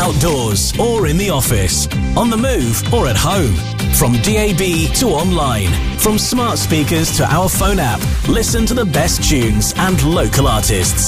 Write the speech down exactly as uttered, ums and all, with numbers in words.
outdoors or in the office, on the move or at home. From D A B to online, from smart speakers to our phone app, listen to the best tunes and local artists.